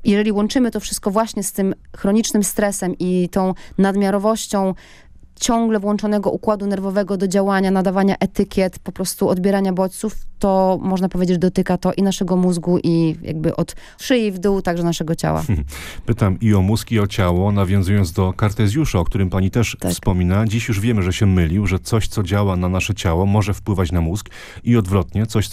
jeżeli łączymy to wszystko właśnie z tym chronicznym stresem i tą nadmiarowością ciągle włączonego układu nerwowego do działania, nadawania etykiet, po prostu odbierania bodźców, to można powiedzieć, dotyka to i naszego mózgu, i jakby od szyi w dół, także naszego ciała. Pytam i o mózg, i o ciało, nawiązując do Kartezjusza, o którym pani też wspomina. Dziś już wiemy, że się mylił, że coś, co działa na nasze ciało, może wpływać na mózg i odwrotnie, coś,